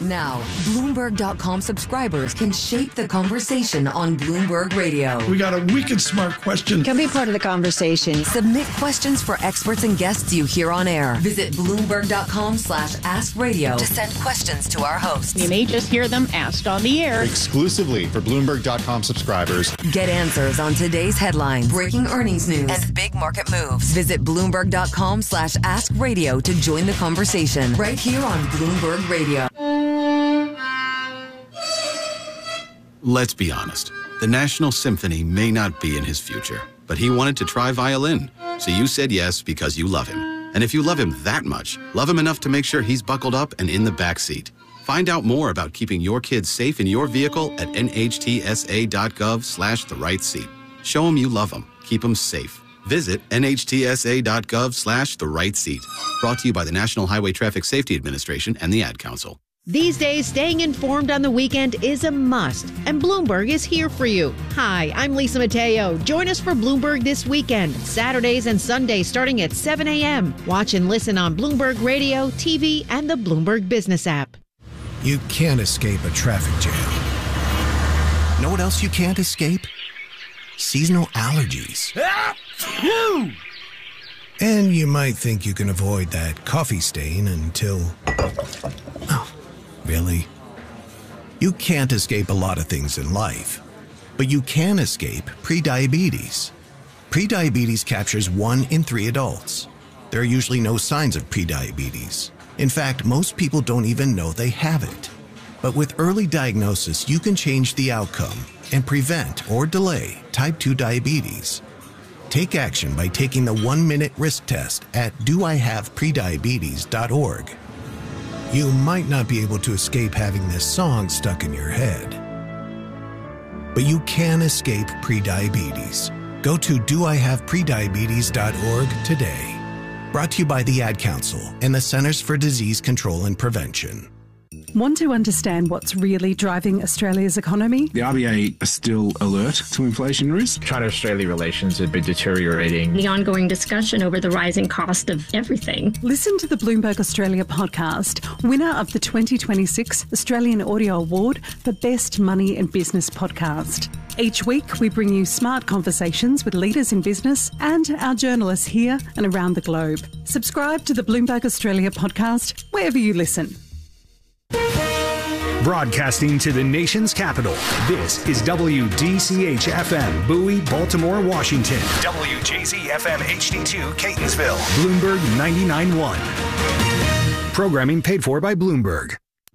Now, Bloomberg.com subscribers can shape the conversation on Bloomberg Radio. We got a wicked smart question. Can be part of the conversation. Submit questions for experts and guests you hear on air. Visit Bloomberg.com/AskRadio to send questions to our hosts. You may just hear them asked on the air. Exclusively for Bloomberg.com subscribers. Get answers on today's headlines, breaking earnings news, and big market moves. Visit Bloomberg.com/AskRadio to join the conversation right here on Bloomberg Radio. Let's be honest. The National Symphony may not be in his future, but he wanted to try violin. So you said yes because you love him. And if you love him that much, love him enough to make sure he's buckled up and in the back seat. Find out more about keeping your kids safe in your vehicle at nhtsa.gov/the-right-seat. Show him you love him. Keep him safe. Visit nhtsa.gov/the-right-seat. Brought to you by the National Highway Traffic Safety Administration and the Ad Council. These days, staying informed on the weekend is a must, and Bloomberg is here for you. Hi, I'm Lisa Mateo. Join us for Bloomberg This Weekend, Saturdays and Sundays starting at 7 a.m. Watch and listen on Bloomberg Radio, TV, and the Bloomberg Business app. You can't escape a traffic jam. Know what else you can't escape? Seasonal allergies. And you might think you can avoid that coffee stain until... Oh, really? You can't escape a lot of things in life, but you can escape prediabetes. Prediabetes captures 1 in 3 adults. There are usually no signs of prediabetes. In fact, most people don't even know they have it. But with early diagnosis, you can change the outcome and prevent or delay type 2 diabetes. Take action by taking the 1-minute risk test at doihaveprediabetes.org. You might not be able to escape having this song stuck in your head, but you can escape prediabetes. Go to doihaveprediabetes.org today. Brought to you by the Ad Council and the Centers for Disease Control and Prevention. Want to understand what's really driving Australia's economy? The RBA are still alert to inflation risk. China-Australia relations have been deteriorating. The ongoing discussion over the rising cost of everything. Listen to the Bloomberg Australia podcast, winner of the 2026 Australian Audio Award for Best Money and Business Podcast. Each week, we bring you smart conversations with leaders in business and our journalists here and around the globe. Subscribe to the Bloomberg Australia podcast wherever you listen. Broadcasting to the nation's capital, this is WDCH-FM, Bowie, Baltimore, Washington. WJZ-FM HD2, Catonsville. Bloomberg 99.1. Programming paid for by Bloomberg.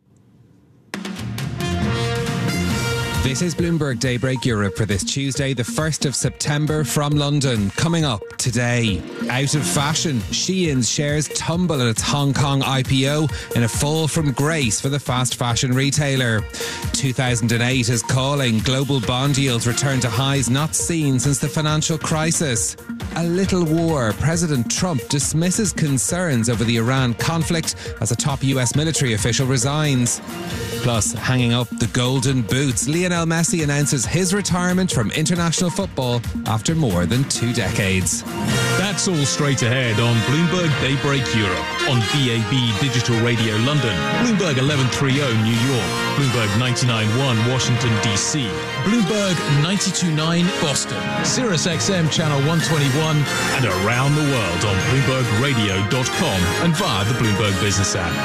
This is Bloomberg Daybreak Europe for this Tuesday, the 1st of September from London. Coming up today, out of fashion, Shein's shares tumble at its Hong Kong IPO in a fall from grace for the fast fashion retailer. 2008 is calling. Global bond yields return to highs not seen since the financial crisis. A little war. President Trump dismisses concerns over the Iran conflict as a top US military official resigns. Plus, hanging up the golden boots, Lionel Messi announces his retirement from international football after more than 2 decades. That's all straight ahead on Bloomberg Daybreak Europe, on DAB Digital Radio London, Bloomberg 1130 New York, Bloomberg 99.1 Washington DC, Bloomberg 92.9 Boston, Sirius XM Channel 121, and around the world on BloombergRadio.com and via the Bloomberg Business app.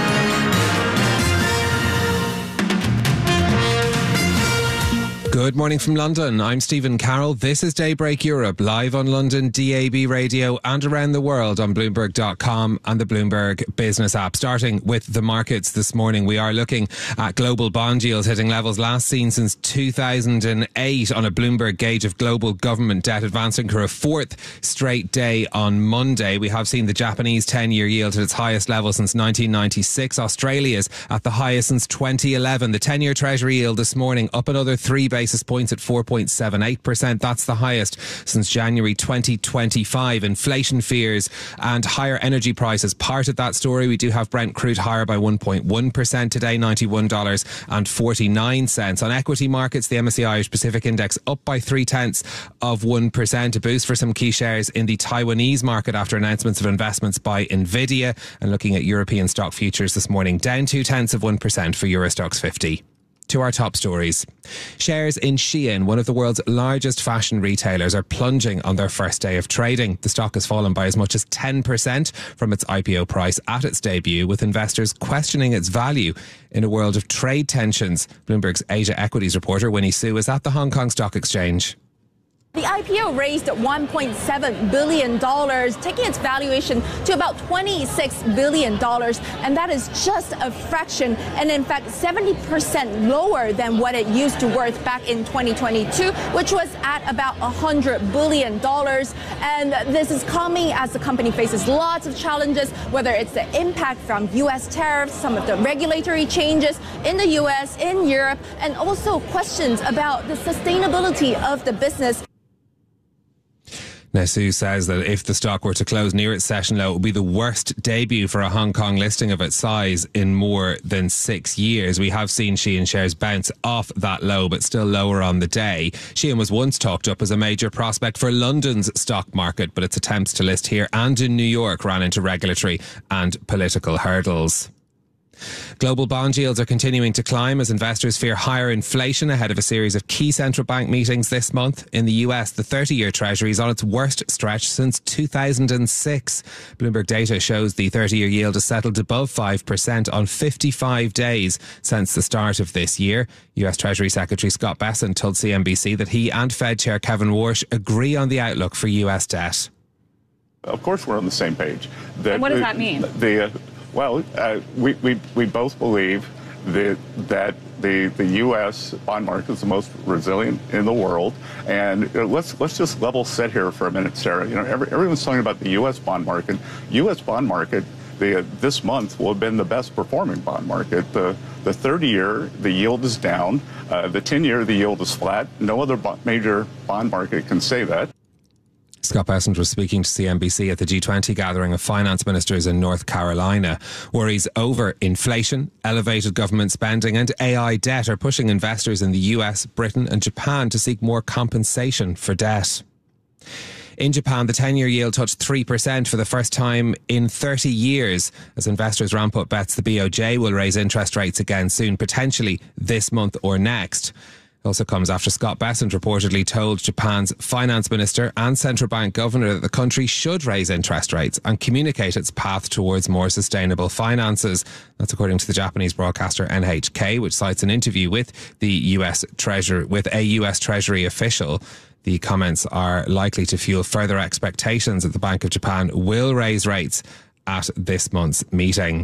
Good morning from London. I'm Stephen Carroll. This is Daybreak Europe, live on London DAB radio and around the world on Bloomberg.com and the Bloomberg Business app. Starting with the markets this morning, we are looking at global bond yields hitting levels last seen since 2008 on a Bloomberg gauge of global government debt, advancing for a 4th straight day on Monday. We have seen the Japanese 10-year yield at its highest level since 1996. Australia's at the highest since 2011. The 10-year Treasury yield this morning up another 3 basis basis points at 4.78%. That's the highest since January 2025. Inflation fears and higher energy prices part of that story. We do have Brent crude higher by 1.1% today, $91.49. On equity markets, the MSCI Irish Pacific Index up by 0.3%, a boost for some key shares in the Taiwanese market after announcements of investments by Nvidia. And looking at European stock futures this morning, down 0.2% for Euro Stoxx 50. To our top stories. Shares in Shein, one of the world's largest fashion retailers, are plunging on their first day of trading. The stock has fallen by as much as 10% from its IPO price at its debut, with investors questioning its value in a world of trade tensions. Bloomberg's Asia Equities reporter Winnie Su is at the Hong Kong Stock Exchange. The IPO raised $1.7 billion, taking its valuation to about $26 billion. And that is just a fraction, and in fact 70% lower than what it used to worth back in 2022, which was at about $100 billion. And this is coming as the company faces lots of challenges, whether it's the impact from U.S. tariffs, some of the regulatory changes in the U.S., in Europe, and also questions about the sustainability of the business. Now, Sue says that if the stock were to close near its session low, it would be the worst debut for a Hong Kong listing of its size in more than 6 years. We have seen Shein shares bounce off that low, but still lower on the day. Shein was once talked up as a major prospect for London's stock market, but its attempts to list here and in New York ran into regulatory and political hurdles. Global bond yields are continuing to climb as investors fear higher inflation ahead of a series of key central bank meetings this month. In the US, the 30-year Treasury is on its worst stretch since 2006. Bloomberg data shows the 30-year yield has settled above 5% on 55 days since the start of this year. US Treasury Secretary Scott Bessent told CNBC that he and Fed Chair Kevin Warsh agree on the outlook for US debt. Of course we're on the same page. And what does that mean? Well, we both believe that the U.S. bond market is the most resilient in the world. And let's just level set here for a minute, Sarah. You know, everyone's talking about the U.S. bond market. U.S. bond market this month will have been the best performing bond market. The 30-year, the yield is down. The 10-year, the yield is flat. No other major bond market can say that. Scott Bessent was speaking to CNBC at the G20 gathering of finance ministers in North Carolina. Worries over inflation, elevated government spending and AI debt are pushing investors in the US, Britain and Japan to seek more compensation for debt. In Japan, the 10-year yield touched 3% for the first time in 30 years as investors ramp up bets the BOJ will raise interest rates again soon, potentially this month or next. It also comes after Scott Bessent reportedly told Japan's finance minister and central bank governor that the country should raise interest rates and communicate its path towards more sustainable finances. That's according to the Japanese broadcaster NHK, which cites an interview with a US Treasury official. The comments are likely to fuel further expectations that the Bank of Japan will raise rates at this month's meeting.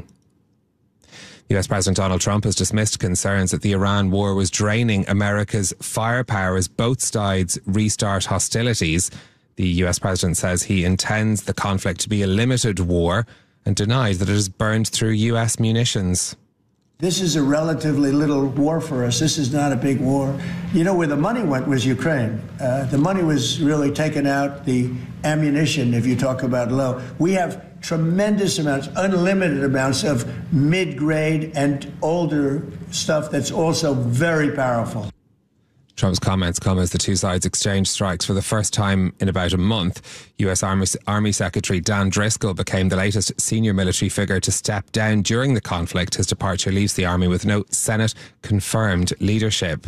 US President Donald Trump has dismissed concerns that the Iran war was draining America's firepower as both sides restart hostilities. The US President says he intends the conflict to be a limited war and denied that it has burned through US munitions. This is a relatively little war for us. This is not a big war. You know, where the money went was Ukraine. The money was really taking out the ammunition, if you talk about low. We have tremendous amounts, unlimited amounts of mid-grade and older stuff that's also very powerful. Trump's comments come as the two sides exchange strikes for the first time in about a month. US Army Secretary Dan Driscoll became the latest senior military figure to step down during the conflict. His departure leaves the army with no Senate-confirmed leadership.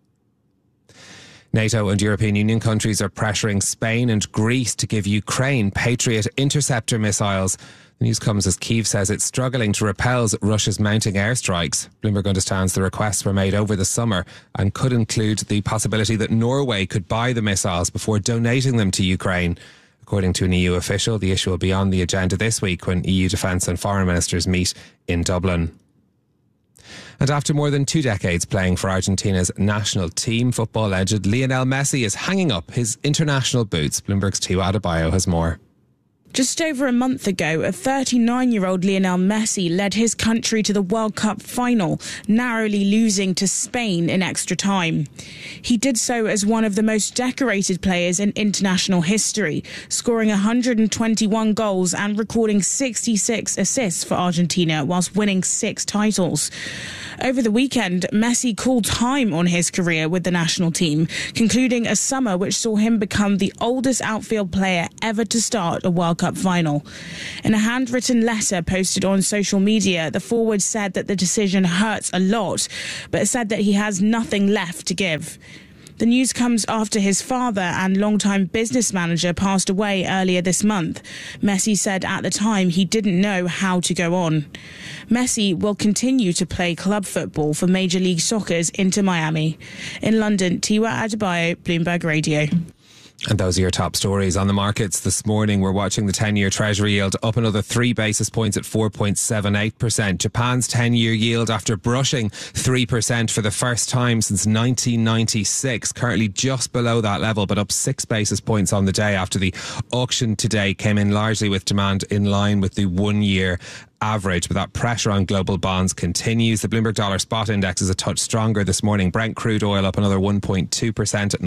NATO and European Union countries are pressuring Spain and Greece to give Ukraine Patriot interceptor missiles. The news comes as Kyiv says it's struggling to repel Russia's mounting airstrikes. Bloomberg understands the requests were made over the summer and could include the possibility that Norway could buy the missiles before donating them to Ukraine. According to an EU official, the issue will be on the agenda this week when EU defence and foreign ministers meet in Dublin. And after more than 2 decades playing for Argentina's national team, football legend Lionel Messi is hanging up his international boots. Bloomberg's Tio Adebayo has more. Just over a month ago, a 39-year-old Lionel Messi led his country to the World Cup final, narrowly losing to Spain in extra time. He did so as one of the most decorated players in international history, scoring 121 goals and recording 66 assists for Argentina whilst winning 6 titles. Over the weekend, Messi called time on his career with the national team, concluding a summer which saw him become the oldest outfield player ever to start a World Cup final. In a handwritten letter posted on social media, the forward said that the decision hurts a lot, but said that he has nothing left to give. The news comes after his father and longtime business manager passed away earlier this month. Messi said at the time he didn't know how to go on. Messi will continue to play club football for Major League Soccer's Inter Miami. In London, Tiwa Adebayo, Bloomberg Radio. And those are your top stories on the markets this morning. We're watching the 10-year Treasury yield up another 3 basis points at 4.78%. Japan's 10-year yield, after brushing 3% for the first time since 1996, currently just below that level, but up 6 basis points on the day after the auction today came in largely with demand in line with the 1-year average, but that pressure on global bonds continues. The Bloomberg Dollar Spot Index is a touch stronger this morning. Brent crude oil up another 1.2% at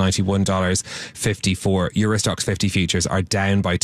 $91.54. Eurostoxx 50 futures are down by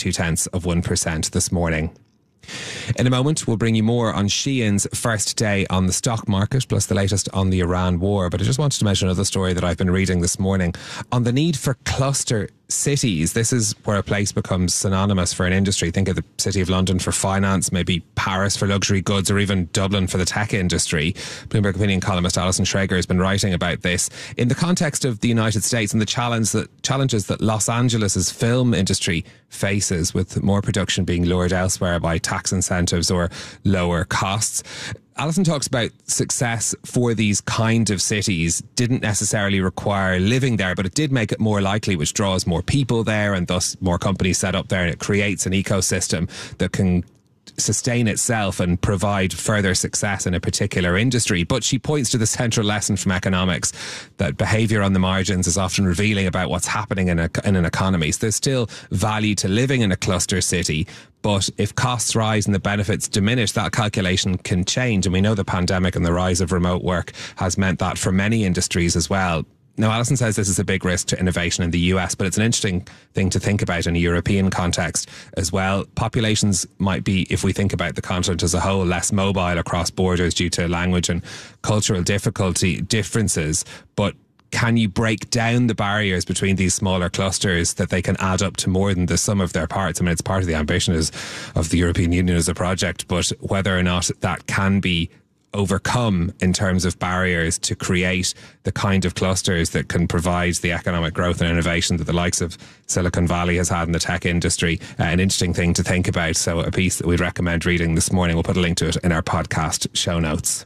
0.2% this morning. In a moment, we'll bring you more on Shein's first day on the stock market, plus the latest on the Iran war. But I just wanted to mention another story that I've been reading this morning on the need for cluster cities. This is where a place becomes synonymous for an industry. Think of the City of London for finance, maybe Paris for luxury goods, or even Dublin for the tech industry. Bloomberg opinion columnist Alison Schrager has been writing about this in the context of the United States and the challenges that Los Angeles' film industry faces, with more production being lured elsewhere by tax incentives or lower costs. Alison talks about success for these kind of cities didn't necessarily require living there, but it did make it more likely, which draws more people there and thus more companies set up there, and it creates an ecosystem that can sustain itself and provide further success in a particular industry. But she points to the central lesson from economics that behaviour on the margins is often revealing about what's happening in an economy. So there's still value to living in a cluster city, but if costs rise and the benefits diminish, that calculation can change. And we know the pandemic and the rise of remote work has meant that for many industries as well. Now, Alison says this is a big risk to innovation in the US, but it's an interesting thing to think about in a European context as well. Populations might be, if we think about the continent as a whole, less mobile across borders due to language and cultural differences, but can you break down the barriers between these smaller clusters that they can add up to more than the sum of their parts? I mean, it's part of the ambition of the European Union as a project, but whether or not that can be overcome in terms of barriers to create the kind of clusters that can provide the economic growth and innovation that the likes of Silicon Valley has had in the tech industry. An interesting thing to think about. So a piece that we'd recommend reading this morning. We'll put a link to it in our podcast show notes.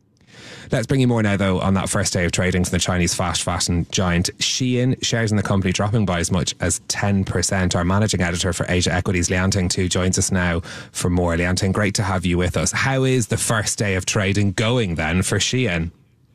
Let's bring you more now, though, on that first day of trading from the Chinese fast fashion giant Shein. Shares in the company dropping by as much as 10%. Our managing editor for Asia Equities, Lianting Tu, joins us now for more. Lianting, great to have you with us. How is the first day of trading going then for Shein?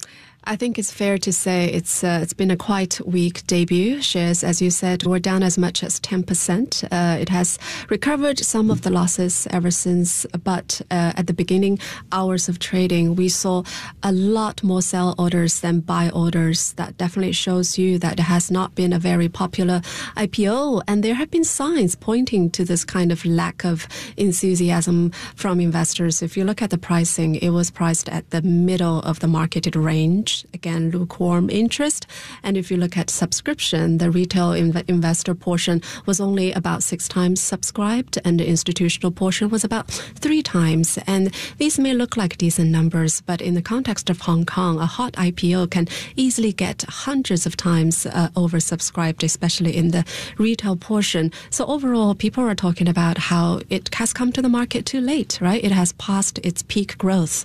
I think it's fair to say it's been a quite weak debut. Shares, as you said, were down as much as 10%. It has recovered some of the losses ever since, but at the beginning hours of trading, we saw a lot more sell orders than buy orders. That definitely shows you that it has not been a very popular IPO, and there have been signs pointing to this kind of lack of enthusiasm from investors. If you look at the pricing, it was priced at the middle of the marketed range. Again, lukewarm interest. And if you look at subscription, the retail investor portion was only about 6 times subscribed, and the institutional portion was about 3 times. And these may look like decent numbers, but in the context of Hong Kong, a hot IPO can easily get hundreds of times oversubscribed, especially in the retail portion. So overall, people are talking about how it has come to the market too late, right? It has passed its peak growth.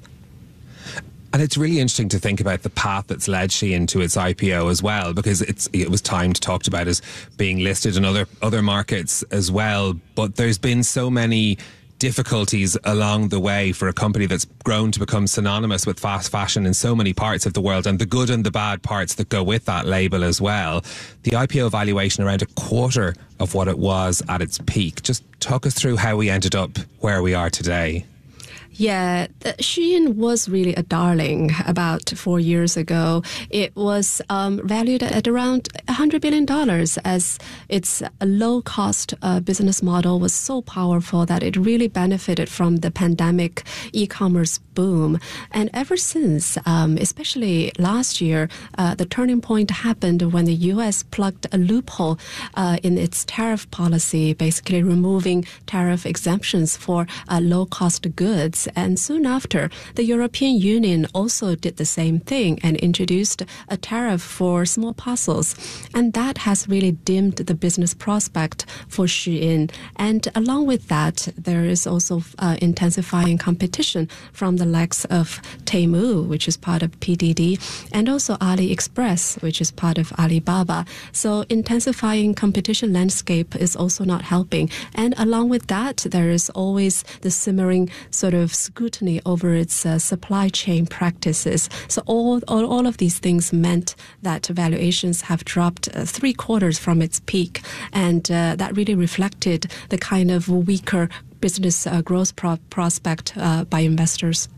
And it's really interesting to think about the path that's led Shein to its IPO as well, because it was timed, talked about as being listed in other markets as well. But there's been so many difficulties along the way for a company that's grown to become synonymous with fast fashion in so many parts of the world, and the good and the bad parts that go with that label as well. The IPO valuation around a quarter of what it was at its peak. Just talk us through how we ended up where we are today. Yeah, Shein was really a darling about 4 years ago. It was valued at around $100 billion as its low-cost business model was so powerful that it really benefited from the pandemic e-commerce boom. And ever since, especially last year, the turning point happened when the U.S. plugged a loophole in its tariff policy, basically removing tariff exemptions for low-cost goods. And soon after, the European Union also did the same thing and introduced a tariff for small parcels. And that has really dimmed the business prospect for Shein. And along with that, there is also intensifying competition from the likes of Temu, which is part of PDD, and also AliExpress, which is part of Alibaba. So intensifying competition landscape is also not helping. And along with that, there is always the simmering sort of scrutiny over its supply chain practices. So all of these things meant that valuations have dropped 3/4 from its peak, and that really reflected the kind of weaker business growth prospect by investors.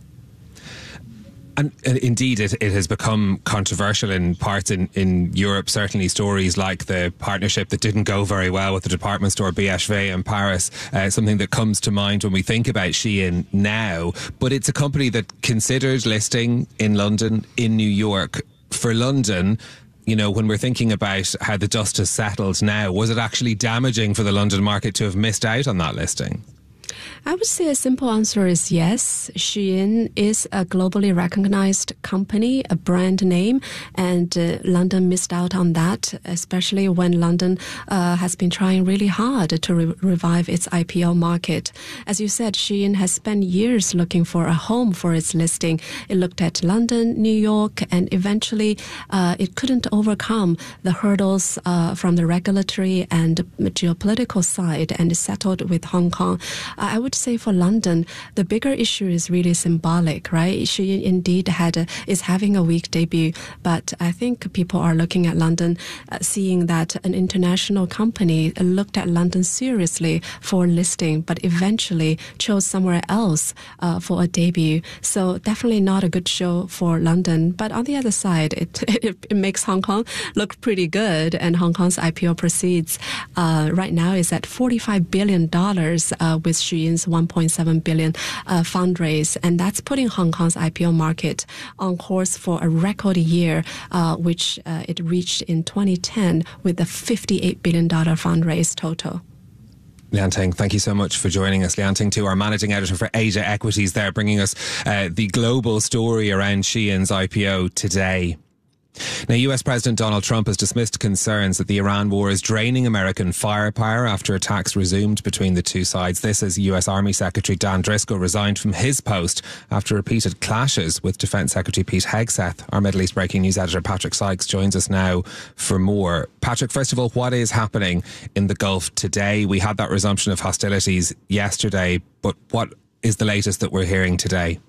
And indeed, it has become controversial in parts in Europe. Certainly stories like the partnership that didn't go very well with the department store BHV in Paris, something that comes to mind when we think about Shein now. But it's a company that considered listing in London, in New York. For London, you know, when we're thinking about how the dust has settled now, was it actually damaging for the London market to have missed out on that listing? I would say a simple answer is yes. Shein is a globally recognized company, a brand name, and London missed out on that, especially when London has been trying really hard to revive its IPO market. As you said, Shein has spent years looking for a home for its listing. It looked at London, New York, and eventually it couldn't overcome the hurdles from the regulatory and geopolitical side, and it settled with Hong Kong. I would say for London, the bigger issue is really symbolic, right? She indeed is having a weak debut, but I think people are looking at London, seeing that an international company looked at London seriously for listing, but eventually chose somewhere else for a debut. So definitely not a good show for London. But on the other side, it makes Hong Kong look pretty good, and Hong Kong's IPO proceeds right now is at $45 billion with Shein's $1.7 billion fundraise, and that's putting Hong Kong's IPO market on course for a record year, which it reached in 2010 with a $58 billion fundraise total. Lian Ting, thank you so much for joining us. Lian Ting, too, our managing editor for Asia Equities there, bringing us the global story around Shein's IPO today. Now, US President Donald Trump has dismissed concerns that the Iran war is draining American firepower after attacks resumed between the two sides. This as US Army Secretary Dan Driscoll resigned from his post after repeated clashes with Defence Secretary Pete Hegseth. Our Middle East breaking news editor Patrick Sykes joins us now for more. Patrick, first of all, what is happening in the Gulf today? We had that resumption of hostilities yesterday, but what is the latest that we're hearing today?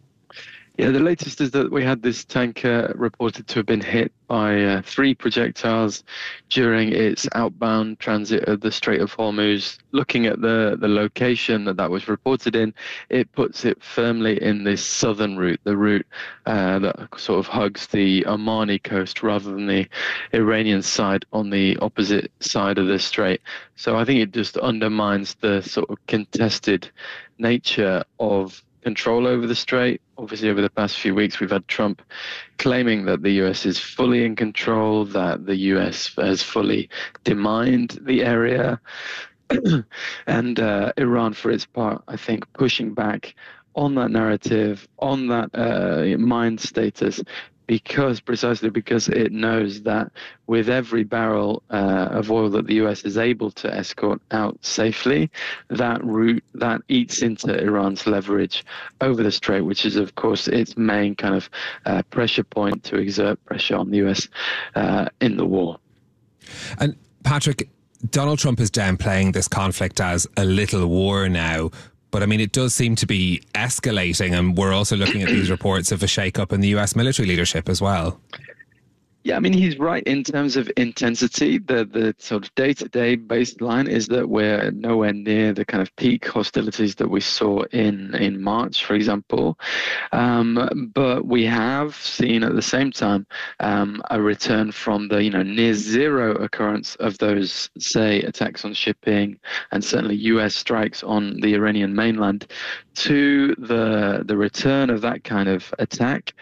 Yeah, the latest is that we had this tanker reported to have been hit by 3 projectiles during its outbound transit of the Strait of Hormuz. Looking at the location that was reported in, it puts it firmly in this southern route, the route that sort of hugs the Omani coast rather than the Iranian side on the opposite side of the strait. So I think it just undermines the sort of contested nature of control over the strait. Obviously, over the past few weeks, we've had Trump claiming that the US is fully in control, that the US has fully demined the area, and Iran, for its part, I think, pushing back on that narrative, on that mind status, precisely because it knows that with every barrel of oil that the US is able to escort out safely, that route that eats into Iran's leverage over the strait, which is of course its main kind of pressure point to exert pressure on the US in the war. And Patrick, Donald Trump is downplaying this conflict as a little war now, But I mean, it does seem to be escalating, and we're also looking at these reports of a shake-up in the US military leadership as well. Yeah, I mean, he's right in terms of intensity. The sort of day-to-day baseline is that we're nowhere near the kind of peak hostilities that we saw in March, for example. But we have seen at the same time a return from the near zero occurrence of those, say, attacks on shipping and certainly US strikes on the Iranian mainland to the return of that kind of attack.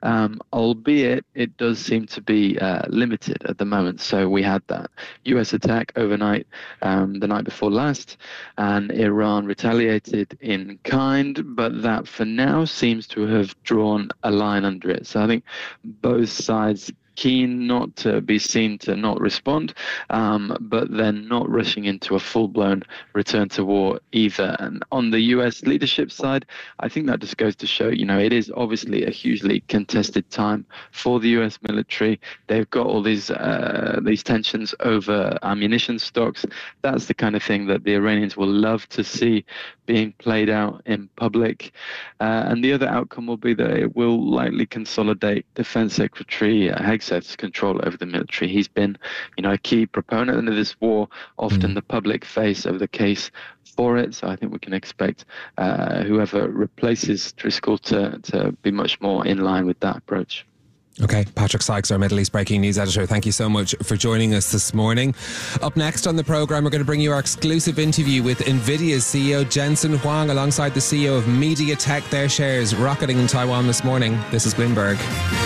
Albeit it does seem to be limited at the moment. So we had that US attack overnight the night before last, and Iran retaliated in kind, but that for now seems to have drawn a line under it. So I think both sides keen not to be seen to not respond, but then not rushing into a full-blown return to war either. And on the US leadership side, I think that just goes to show, it is obviously a hugely contested time for the US military. They've got all these tensions over ammunition stocks. That's the kind of thing that the Iranians will love to see being played out in public. And the other outcome will be that it will likely consolidate Defense Secretary Hegseth's control over the military. He's been, a key proponent of this war, often the public face of the case for it. So I think we can expect whoever replaces Driscoll to be much more in line with that approach. Okay, Patrick Sykes, our Middle East Breaking News editor, thank you so much for joining us this morning. Up next on the programme, we're going to bring you our exclusive interview with NVIDIA's CEO Jensen Huang alongside the CEO of MediaTek. Their shares rocketing in Taiwan this morning. This is Bloomberg.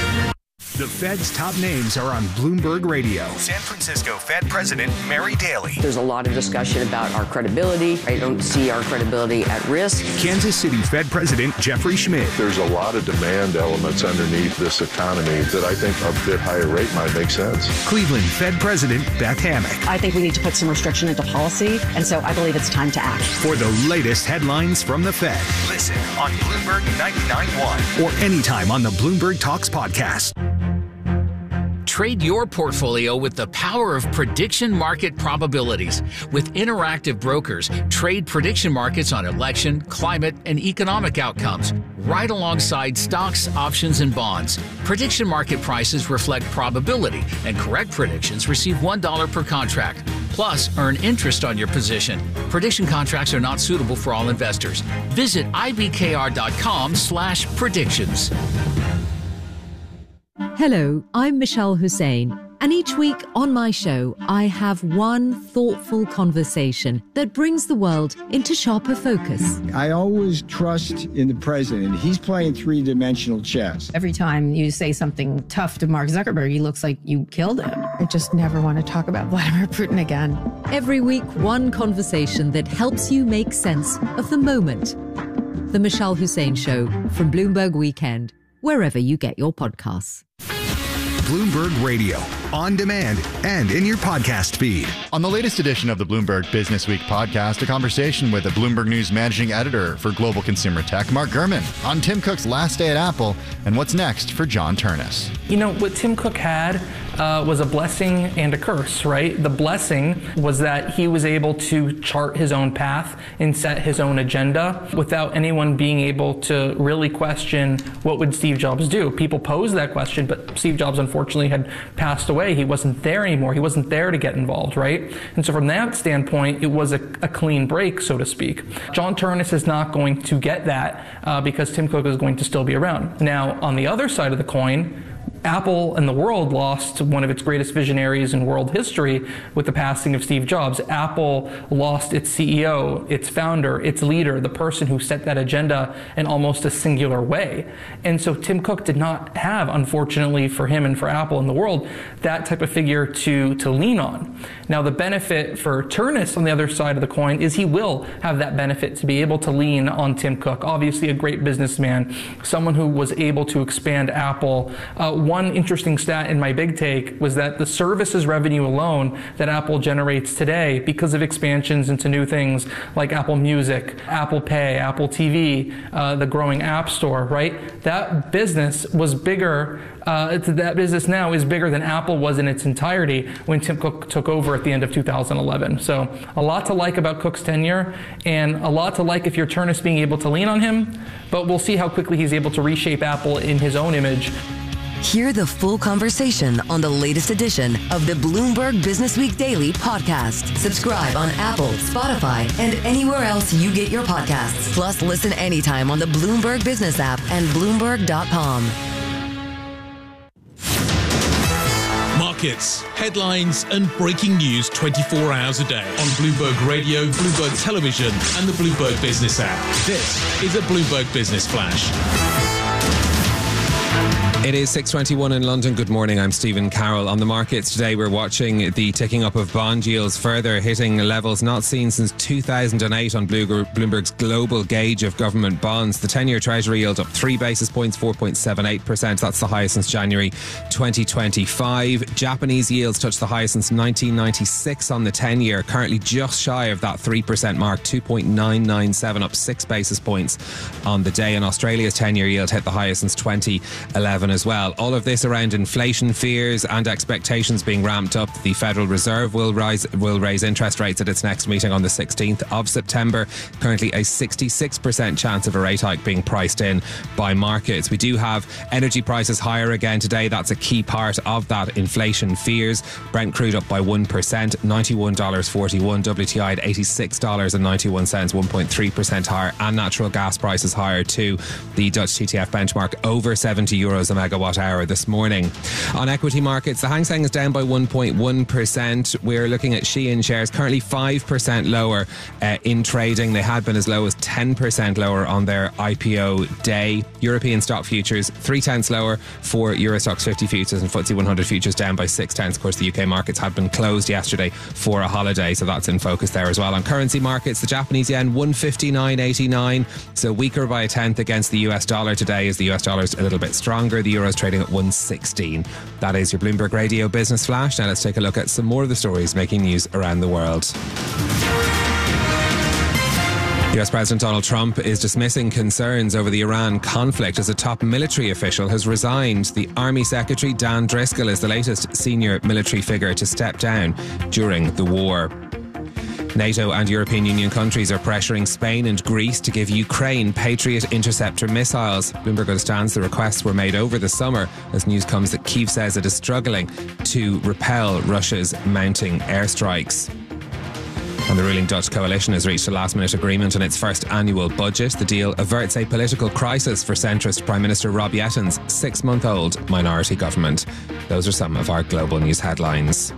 The Fed's top names are on Bloomberg Radio. San Francisco Fed President Mary Daly. There's a lot of discussion about our credibility. I don't see our credibility at risk. Kansas City Fed President Jeffrey Schmidt. There's a lot of demand elements underneath this economy that I think a bit higher rate might make sense. Cleveland Fed President Beth Hammack. I think we need to put some restriction into policy, and so I believe it's time to act. For the latest headlines from the Fed, listen on Bloomberg 99.1 or anytime on the Bloomberg Talks podcast. Trade your portfolio with the power of prediction market probabilities. With Interactive Brokers, trade prediction markets on election, climate, and economic outcomes, right alongside stocks, options, and bonds. Prediction market prices reflect probability, and correct predictions receive $1 per contract. Plus, earn interest on your position. Prediction contracts are not suitable for all investors. Visit ibkr.com/predictions. Hello, I'm Michelle Hussein, and each week on my show, I have one thoughtful conversation that brings the world into sharper focus. I always trust in the president. He's playing three-dimensional chess. Every time you say something tough to Mark Zuckerberg, he looks like you killed him. I just never want to talk about Vladimir Putin again. Every week, one conversation that helps you make sense of the moment. The Michelle Hussein Show from Bloomberg Weekend, wherever you get your podcasts. Bloomberg Radio, on demand and in your podcast feed. On the latest edition of the Bloomberg Business Week podcast, a conversation with the Bloomberg News managing editor for global consumer tech, Mark Gurman, on Tim Cook's last day at Apple and what's next for John Ternus. What Tim Cook had was a blessing and a curse, right? The blessing was that he was able to chart his own path and set his own agenda without anyone being able to really question what would Steve Jobs do. People posed that question, but Steve Jobs unfortunately had passed away. He wasn't there anymore. He wasn't there to get involved, right? And so from that standpoint, it was a clean break, so to speak. John Ternus is not going to get that because Tim Cook is going to still be around. Now, on the other side of the coin, Apple and the world lost one of its greatest visionaries in world history with the passing of Steve Jobs. Apple lost its CEO, its founder, its leader, the person who set that agenda in almost a singular way. And so Tim Cook did not have, unfortunately for him and for Apple and the world, that type of figure to lean on. Now, the benefit for Ternus on the other side of the coin is he will have that benefit to be able to lean on Tim Cook. Obviously a great businessman, someone who was able to expand Apple one interesting stat in my big take was that the services revenue alone that Apple generates today, because of expansions into new things like Apple Music, Apple Pay, Apple TV, the growing App Store, right? That business was bigger. That business now is bigger than Apple was in its entirety when Tim Cook took over at the end of 2011. So a lot to like about Cook's tenure, and a lot to like if you're Ternus being able to lean on him, but we'll see how quickly he's able to reshape Apple in his own image. Hear the full conversation on the latest edition of the Bloomberg Business Week Daily podcast. Subscribe on Apple, Spotify, and anywhere else you get your podcasts. Plus, listen anytime on the Bloomberg Business app and Bloomberg.com. Markets, headlines, and breaking news 24 hours a day on Bloomberg Radio, Bloomberg Television, and the Bloomberg Business app. This is a Bloomberg Business Flash. It is 6:21 in London. Good morning, I'm Stephen Carroll. On the markets today, we're watching the ticking up of bond yields further hitting levels not seen since 2008 on Bloomberg's global gauge of government bonds. The 10-year Treasury yield up 3 basis points, 4.78%. That's the highest since January 2025. Japanese yields touched the highest since 1996 on the 10-year, currently just shy of that 3% mark, 2.997, up 6 basis points on the day. And Australia's 10-year yield hit the highest since 2011 as well. All of this around inflation fears and expectations being ramped up. The Federal Reserve will raise interest rates at its next meeting on the 16th of September. Currently a 66% chance of a rate hike being priced in by markets. We do have energy prices higher again today. That's a key part of that inflation fears. Brent crude up by 1%, $91.41. WTI at $86.91, 1.3% higher. And natural gas prices higher too. The Dutch TTF benchmark over 70 euros a megawatt hour this morning. On equity markets, the Hang Seng is down by 1.1%. We're looking at Shein shares currently 5% lower in trading. They had been as low as 10% lower on their IPO day. European stock futures 0.3 lower for Euro Stoxx 50 futures, and FTSE 100 futures down by 0.6. Of course, the UK markets had been closed yesterday for a holiday, so that's in focus there as well. On currency markets, the Japanese yen 159.89, so weaker by a tenth against the US dollar today, as the US dollar is a little bit stronger. The euro is trading at 116. That is your Bloomberg Radio Business Flash. Now let's take a look at some more of the stories making news around the world. US President Donald Trump is dismissing concerns over the Iran conflict as a top military official has resigned. The Army Secretary Dan Driscoll is the latest senior military figure to step down during the war. NATO and European Union countries are pressuring Spain and Greece to give Ukraine Patriot interceptor missiles. Bloomberg understands the requests were made over the summer as news comes that Kyiv says it is struggling to repel Russia's mounting airstrikes. And the ruling Dutch coalition has reached a last-minute agreement on its first annual budget. The deal averts a political crisis for centrist Prime Minister Rob Yetton's 6-month-old minority government. Those are some of our global news headlines.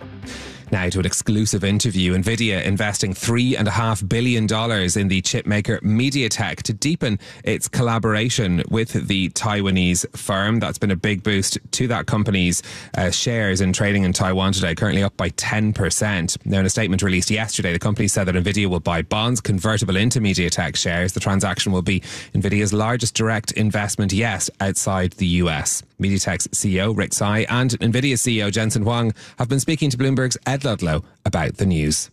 Now to an exclusive interview. NVIDIA investing $3.5 billion in the chipmaker MediaTek to deepen its collaboration with the Taiwanese firm. That's been a big boost to that company's shares in trading in Taiwan today, currently up by 10%. Now, in a statement released yesterday, the company said that NVIDIA will buy bonds convertible into MediaTek shares. The transaction will be NVIDIA's largest direct investment yet outside the US. MediaTek's CEO, Rick Tsai, and NVIDIA's CEO, Jensen Huang, have been speaking to Bloomberg's Ed Ludlow about the news.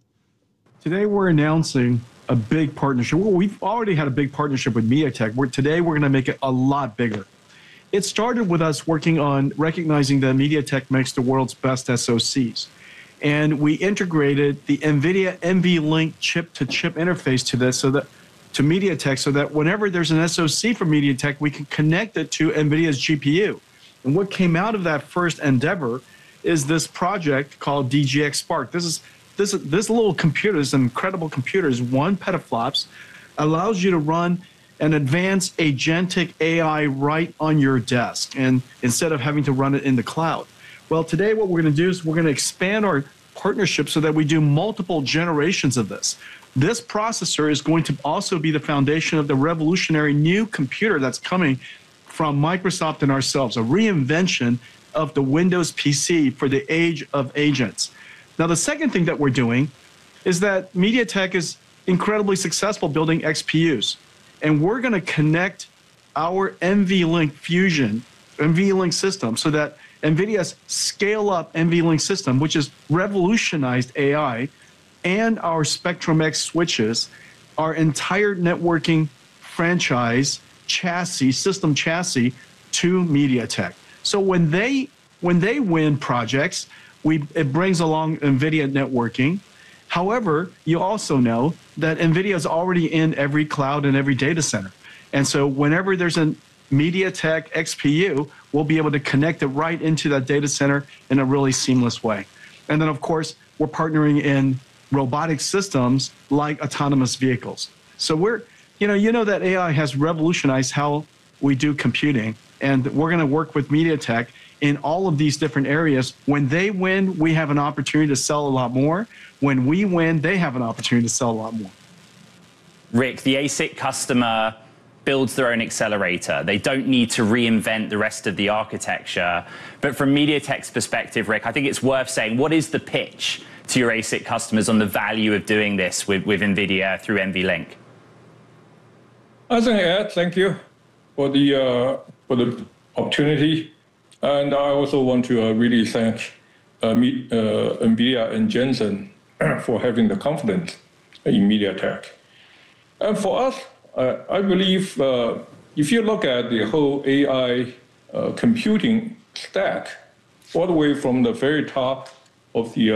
Today we're announcing a big partnership. Well, we've already had a big partnership with MediaTek. Today we're going to make it a lot bigger. It started with us working on recognizing that MediaTek makes the world's best SoCs. And we integrated the NVIDIA NVLink chip-to-chip interface to this to MediaTek, so that whenever there's an SoC from MediaTek, we can connect it to NVIDIA's GPU. And what came out of that first endeavor is this project called DGX Spark. This little computer, this incredible computer, is 1 petaflops, allows you to run an advanced agentic AI right on your desk, and instead of having to run it in the cloud. Well, today what we're going to do is we're going to expand our partnership so that we do multiple generations of this. This processor is going to also be the foundation of the revolutionary new computer that's coming from Microsoft and ourselves, a reinvention of the Windows PC for the age of agents. Now, the second thing that we're doing is that MediaTek is incredibly successful building XPUs, and we're going to connect our NVLink Fusion NVLink system, so that NVIDIA's scale-up NVLink system, which has revolutionized AI, and our Spectrum-X switches, our entire networking franchise system chassis to MediaTek. So when they win projects, it brings along NVIDIA networking. However, you also know that NVIDIA is already in every cloud and every data center. And so whenever there's a MediaTek XPU, we'll be able to connect it right into that data center in a really seamless way. And then, of course, we're partnering in robotic systems like autonomous vehicles. So we're, you know that AI has revolutionized how we do computing, and we're going to work with MediaTek in all of these different areas. When they win, we have an opportunity to sell a lot more. When we win, they have an opportunity to sell a lot more. Rick, the ASIC customer builds their own accelerator. They don't need to reinvent the rest of the architecture. But from MediaTek's perspective, Rick, I think it's worth saying, what is the pitch to your ASIC customers on the value of doing this with NVIDIA through NVLink? I think, Ed, thank you for the opportunity. And I also want to really thank NVIDIA and Jensen for having the confidence in MediaTek. And for us, I believe if you look at the whole AI computing stack, all the way from the very top of the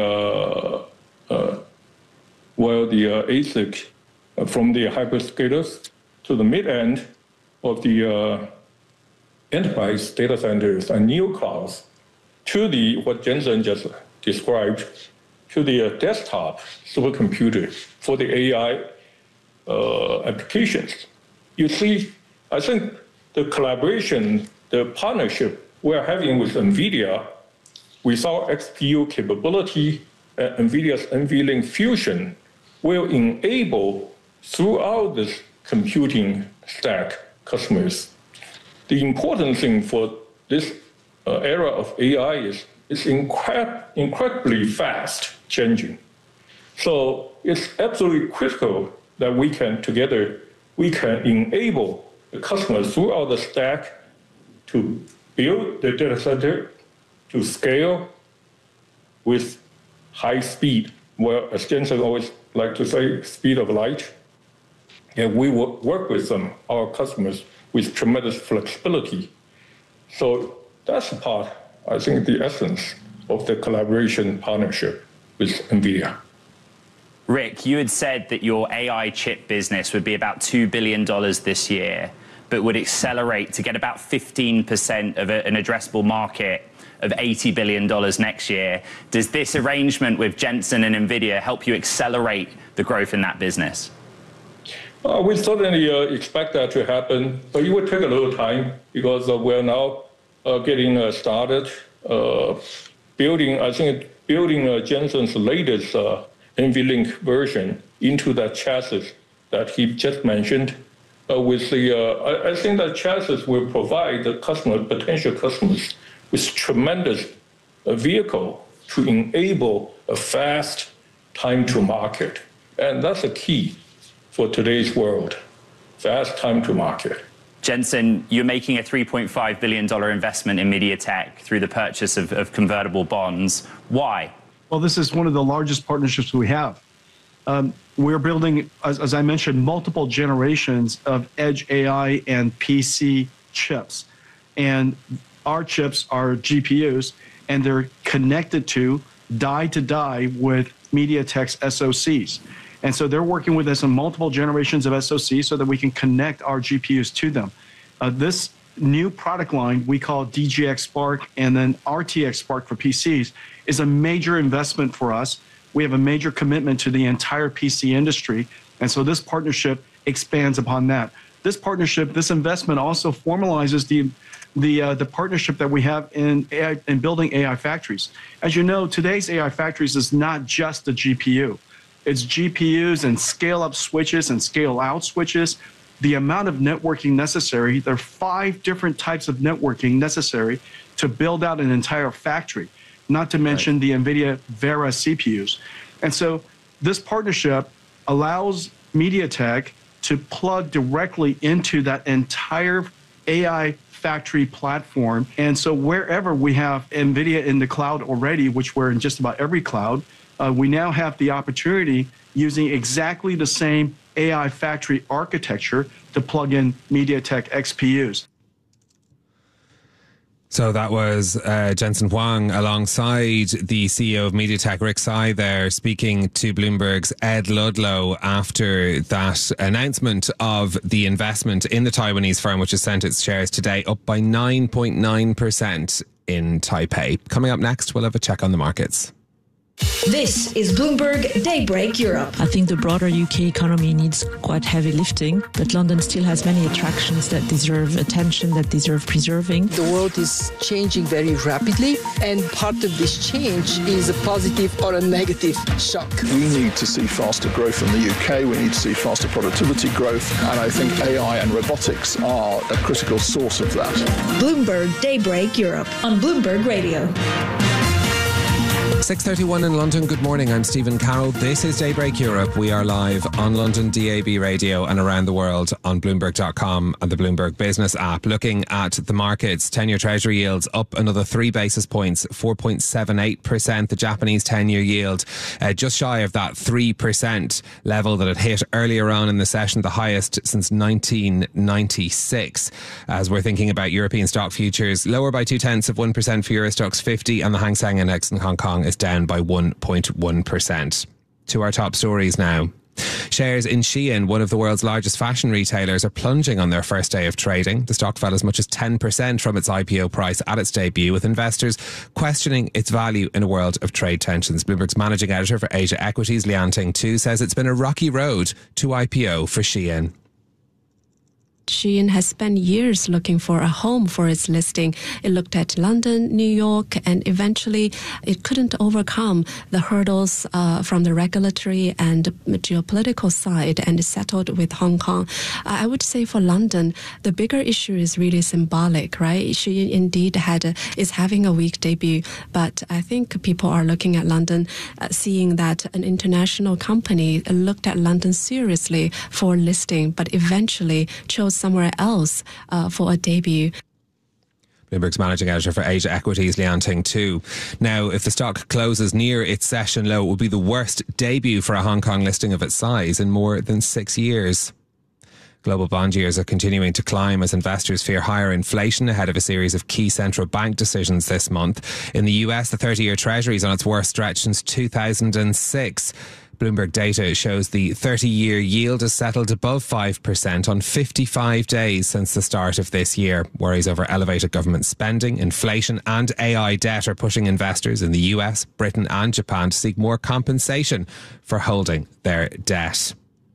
ASIC, from the hyperscalers to the mid-end of the enterprise data centers and new clouds, to the what Jensen just described, to the desktop supercomputer for the AI applications. You see, I think the collaboration, the partnership we're having with NVIDIA, with our XPU capability, NVIDIA's NVLink Fusion, will enable throughout this computing stack customers. The important thing for this era of AI is it's incredibly fast changing. So it's absolutely critical that we can enable the customers throughout the stack to build the data center, to scale with high speed, well, as Jensen always like to say, speed of light. And we will work with them, our customers, with tremendous flexibility. So that's the part, I think, the essence of the collaboration partnership with NVIDIA. Rick, you had said that your AI chip business would be about $2 billion this year, but would accelerate to get about 15% of an addressable market of $80 billion next year. Does this arrangement with Jensen and NVIDIA help you accelerate the growth in that business? We certainly expect that to happen, but it will take a little time because we're now getting started building Jensen's latest NVLink version into that chassis that he just mentioned. I think that chassis will provide the potential customers with tremendous vehicle to enable a fast time to market. And that's a key for today's world, fast time to market. Jensen, you're making a $3.5 billion investment in MediaTek through the purchase of convertible bonds. Why? Well, this is one of the largest partnerships we have. We're building, as I mentioned, multiple generations of edge AI and PC chips. And our chips are GPUs, and they're connected to die with MediaTek's SoCs. And so they're working with us on multiple generations of SoCs so that we can connect our GPUs to them. This new product line we call DGX Spark and then RTX Spark for PCs is a major investment for us. We have a major commitment to the entire PC industry. And so this partnership expands upon that. This partnership, this investment also formalizes the partnership that we have in building AI factories. As you know, today's AI factories is not just the GPU. It's GPUs and scale-up switches and scale-out switches. The amount of networking necessary, there are 5 different types of networking necessary to build out an entire factory, not to mention the NVIDIA Vera CPUs. And so this partnership allows MediaTek to plug directly into that entire AI factory platform. And so wherever we have NVIDIA in the cloud already, which we're in just about every cloud, we now have the opportunity using exactly the same AI factory architecture to plug in MediaTek XPUs. So that was Jensen Huang alongside the CEO of MediaTek, Rick Tsai, there speaking to Bloomberg's Ed Ludlow after that announcement of the investment in the Taiwanese firm, which has sent its shares today up by 9.9% in Taipei. Coming up next, we'll have a check on the markets. This is Bloomberg Daybreak Europe. I think the broader UK economy needs quite heavy lifting, but London still has many attractions that deserve attention, that deserve preserving. The world is changing very rapidly, and part of this change is a positive or a negative shock. We need to see faster growth in the UK. We need to see faster productivity growth. And I think AI and robotics are a critical source of that. Bloomberg Daybreak Europe on Bloomberg Radio. 6:31 in London. Good morning. I'm Stephen Carroll. This is Daybreak Europe. We are live on London DAB radio and around the world on Bloomberg.com and the Bloomberg Business app. Looking at the markets, 10-year Treasury yields up another 3 basis points, 4.78%. The Japanese 10-year yield just shy of that 3% level that it hit earlier on in the session, the highest since 1996. As we're thinking about European stock futures, lower by 0.2% for Euro Stoxx 50, and the Hang Seng Index in Hong Kong is down by 1.1%. To our top stories now. Shares in Shein, one of the world's largest fashion retailers, are plunging on their first day of trading. The stock fell as much as 10% from its IPO price at its debut, with investors questioning its value in a world of trade tensions. Bloomberg's managing editor for Asia Equities, Lianting Tu, says it's been a rocky road to IPO for Shein. Shein has spent years looking for a home for its listing. It looked at London, New York, and eventually it couldn't overcome the hurdles from the regulatory and geopolitical side, and settled with Hong Kong. I would say for London, the bigger issue is really symbolic, right? Shein indeed is having a weak debut, but I think people are looking at London, seeing that an international company looked at London seriously for listing, but eventually chose somewhere else for a debut. Bloomberg's managing editor for Asia Equities, Lianting Tu. Now, if the stock closes near its session low, it will be the worst debut for a Hong Kong listing of its size in more than 6 years. Global bond yields are continuing to climb as investors fear higher inflation ahead of a series of key central bank decisions this month. In the US, the 30-year Treasury is on its worst stretch since 2006. Bloomberg data shows the 30-year yield has settled above 5% on 55 days since the start of this year. Worries over elevated government spending, inflation and AI debt are pushing investors in the US, Britain and Japan to seek more compensation for holding their debt.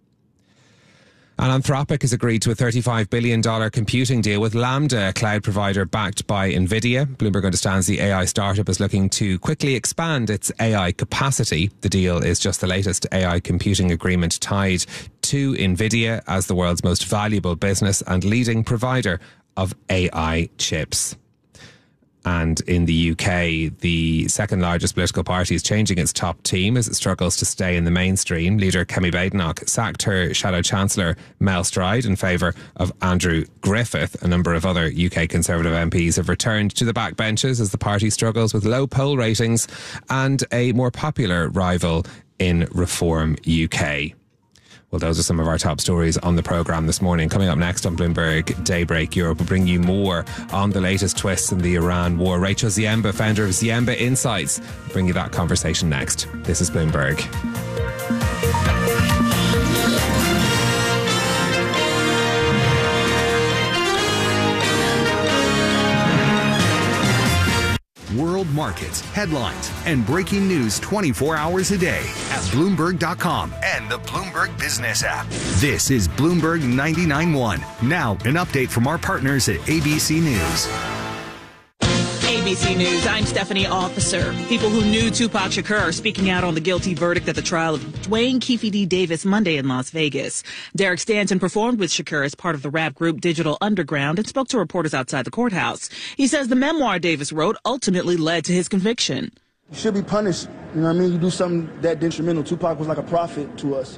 And Anthropic has agreed to a $35 billion computing deal with Lambda, a cloud provider backed by NVIDIA. Bloomberg understands the AI startup is looking to quickly expand its AI capacity. The deal is just the latest AI computing agreement tied to NVIDIA as the world's most valuable business and leading provider of AI chips. And in the UK, the second largest political party is changing its top team as it struggles to stay in the mainstream. Leader Kemi Badenoch sacked her Shadow Chancellor Mel Stride in favour of Andrew Griffith. A number of other UK Conservative MPs have returned to the backbenches as the party struggles with low poll ratings and a more popular rival in Reform UK. Well, those are some of our top stories on the programme this morning. Coming up next on Bloomberg Daybreak Europe, we'll bring you more on the latest twists in the Iran war. Rachel Ziemba, founder of Ziemba Insights, will bring you that conversation next. This is Bloomberg. World markets, headlines, and breaking news 24 hours a day at Bloomberg.com and the Bloomberg Business app. This is Bloomberg 99.1. Now, an update from our partners at ABC News. ABC News, I'm Stephanie Officer. People who knew Tupac Shakur are speaking out on the guilty verdict at the trial of Dwayne Keefe D. Davis Monday in Las Vegas. Derek Stanton performed with Shakur as part of the rap group Digital Underground and spoke to reporters outside the courthouse. He says the memoir Davis wrote ultimately led to his conviction. You should be punished. You know what I mean? You do something that detrimental. Tupac was like a prophet to us.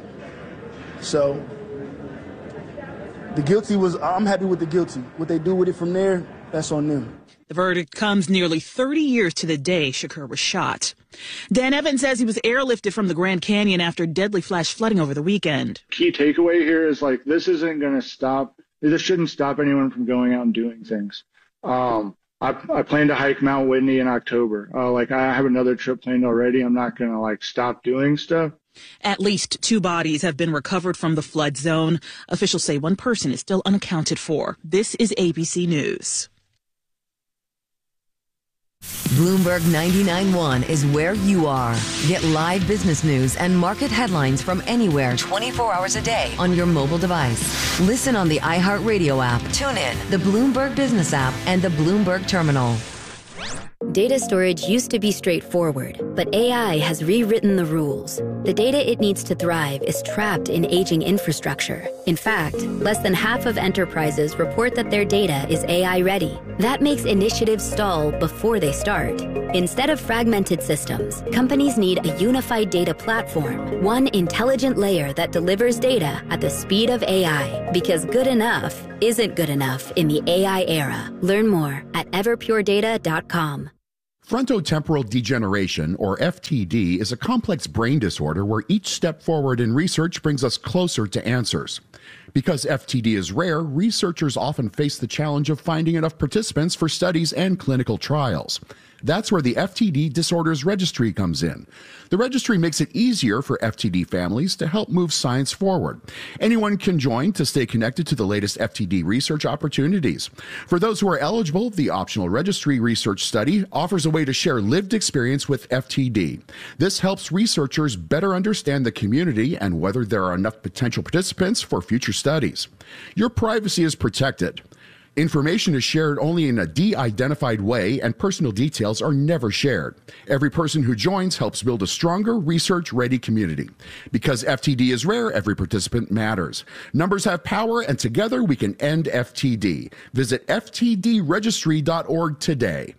So the guilty was, I'm happy with the guilty. What they do with it from there, That's on them. The verdict comes nearly 30 years to the day Shakur was shot. Dan Evans says he was airlifted from the Grand Canyon after deadly flash flooding over the weekend. Key takeaway here is like, this isn't going to stop. This shouldn't stop anyone from going out and doing things. I plan to hike Mount Whitney in October. I have another trip planned already. I'm not going to stop doing stuff. At least 2 bodies have been recovered from the flood zone. Officials say 1 person is still unaccounted for. This is ABC News. Bloomberg 99.1 is where you are. Get live business news and market headlines from anywhere 24 hours a day on your mobile device. Listen on the iHeartRadio app, tune in, the Bloomberg Business app, and the Bloomberg Terminal. Data storage used to be straightforward, but AI has rewritten the rules. The data it needs to thrive is trapped in aging infrastructure. In fact, less than half of enterprises report that their data is AI ready. That makes initiatives stall before they start. Instead of fragmented systems, companies need a unified data platform, one intelligent layer that delivers data at the speed of AI. Because good enough isn't good enough in the AI era. Learn more at everpuredata.com. Frontotemporal degeneration, or FTD, is a complex brain disorder where each step forward in research brings us closer to answers. Because FTD is rare, researchers often face the challenge of finding enough participants for studies and clinical trials. That's where the FTD Disorders Registry comes in. The registry makes it easier for FTD families to help move science forward. Anyone can join to stay connected to the latest FTD research opportunities. For those who are eligible, the optional registry research study offers a way to share lived experience with FTD. This helps researchers better understand the community and whether there are enough potential participants for future studies. Your privacy is protected. Information is shared only in a de-identified way, and personal details are never shared. Every person who joins helps build a stronger, research-ready community. Because FTD is rare, every participant matters. Numbers have power, and together we can end FTD. Visit ftdregistry.org today.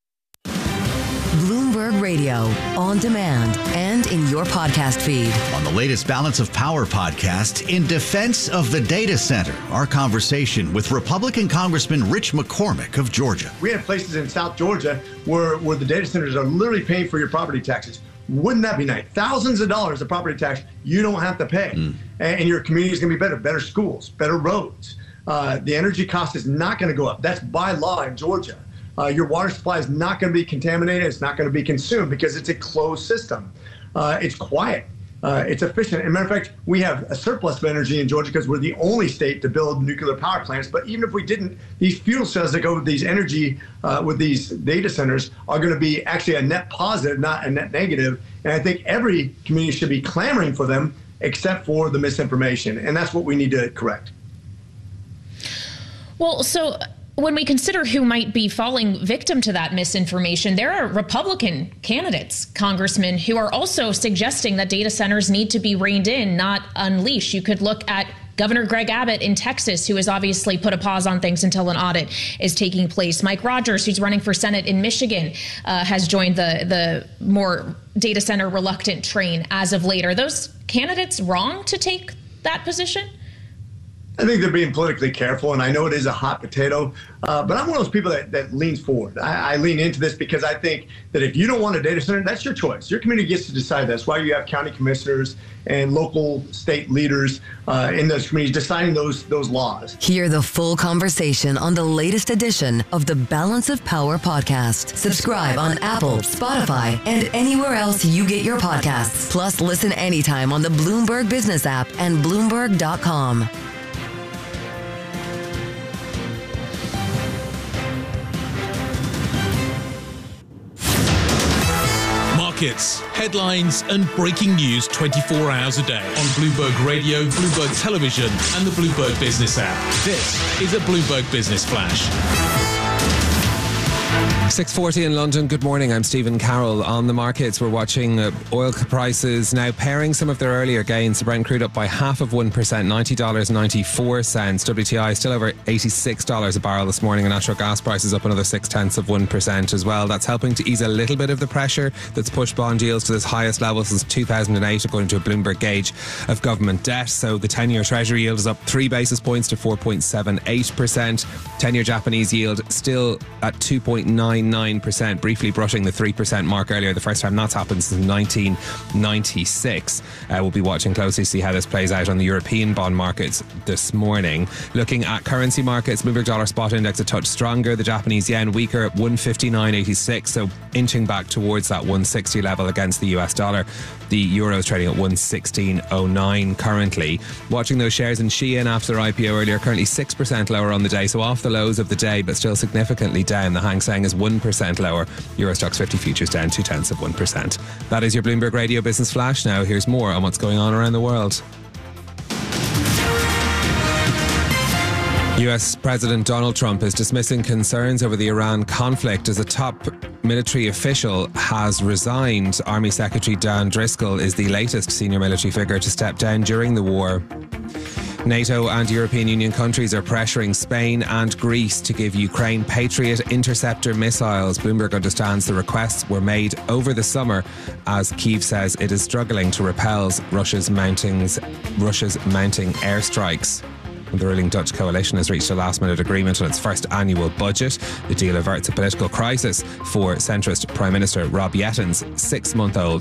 Bloomberg Radio, on demand and in your podcast feed. On the latest Balance of Power podcast, in defense of the data center, our conversation with Republican Congressman Rich McCormick of Georgia. We have places in South Georgia where the data centers are literally paying for your property taxes. Wouldn't that be nice? Thousands of dollars of property tax you don't have to pay. And your community is going to be better schools, better roads. The energy cost is not going to go up. That's by law in Georgia. Your water supply is not going to be contaminated. It's not going to be consumed because it's a closed system. It's quiet. It's efficient. As a matter of fact, we have a surplus of energy in Georgia because we're the only state to build nuclear power plants. But even if we didn't, these fuel cells that go with these energy, with these data centers are going to be actually a net positive, not a net negative. And I think every community should be clamoring for them except for the misinformation. And that's what we need to correct. Well, so when we consider who might be falling victim to that misinformation, there are Republican candidates, congressmen, who are also suggesting that data centers need to be reined in, not unleashed. You could look at Governor Greg Abbott in Texas, who has obviously put a pause on things until an audit is taking place. Mike Rogers, who's running for Senate in Michigan, has joined the more data center reluctant train as of late. Are those candidates wrong to take that position? I think they're being politically careful, and I know it is a hot potato, but I'm one of those people that leans forward. I lean into this because I think that if you don't want a data center, that's your choice. Your community gets to decide that. That's why you have county commissioners and local state leaders in those communities deciding those laws. Hear the full conversation on the latest edition of the Balance of Power podcast. Subscribe on Apple, Spotify, and anywhere else you get your podcasts. Plus, listen anytime on the Bloomberg Business app and Bloomberg.com. Markets, headlines, and breaking news 24 hours a day on Bloomberg Radio, Bloomberg Television, and the Bloomberg Business app. This is a Bloomberg Business Flash. 6:40 in London. Good morning. I'm Stephen Carroll. On the markets, we're watching oil prices now pairing some of their earlier gains. The Brent crude up by 0.5%, $90.94. WTI still over $86 a barrel this morning, and natural gas prices up another 0.6% as well. That's helping to ease a little bit of the pressure that's pushed bond yields to this highest level since 2008, according to a Bloomberg gauge of government debt. So the 10-year Treasury yield is up 3 basis points to 4.78%. 10-year Japanese yield still at 2.99%, briefly brushing the 3% mark earlier, the first time that's happened since 1996. We'll be watching closely to see how this plays out on the European bond markets this morning. Looking at currency markets, Bloomberg dollar spot index a touch stronger, the Japanese yen weaker at 159.86, so inching back towards that 160 level against the US dollar. The euro is trading at 116.09 currently. Watching those shares in Shein after their IPO earlier, currently 6% lower on the day, so off the lows of the day, but still significantly down. The Hang Seng is 1% lower. Euro Stoxx 50 futures down 0.2%. That is your Bloomberg Radio Business Flash. Now here's more on what's going on around the world. US President Donald Trump is dismissing concerns over the Iran conflict as a top military official has resigned. Army Secretary Dan Driscoll is the latest senior military figure to step down during the war. NATO and European Union countries are pressuring Spain and Greece to give Ukraine Patriot interceptor missiles. Bloomberg understands the requests were made over the summer as Kyiv says it is struggling to repel Russia's mounting airstrikes. The ruling Dutch coalition has reached a last-minute agreement on its first annual budget. The deal averts a political crisis for centrist Prime Minister Rob Yetton's 6-month-old